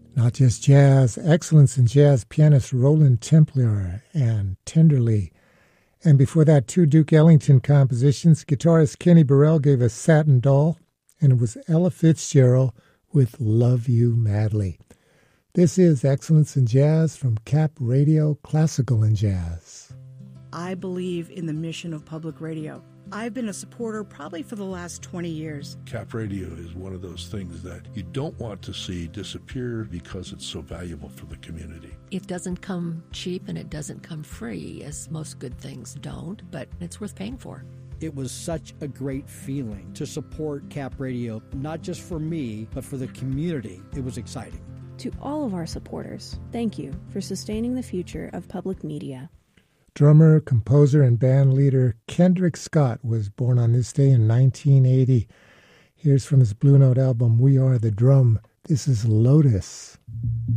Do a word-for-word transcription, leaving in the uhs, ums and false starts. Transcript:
Not just jazz, excellence in jazz pianist Roland Templer and Tenderly. And before that, two Duke Ellington compositions. Guitarist Kenny Burrell gave us Satin Doll, and it was Ella Fitzgerald with Love You Madly. This is Excellence in Jazz from Cap Radio, Classical and Jazz. I believe in the mission of public radio. I've been a supporter probably for the last twenty years. Cap Radio is one of those things that you don't want to see disappear because it's so valuable for the community. It doesn't come cheap and it doesn't come free, as most good things don't, but it's worth paying for. It was such a great feeling to support Cap Radio, not just for me, but for the community. It was exciting. To all of our supporters, thank you for sustaining the future of public media. Drummer, composer, and band leader Kendrick Scott was born on this day in nineteen eighty. Here's from his Blue Note album, We Are the Drum. This is Lotus.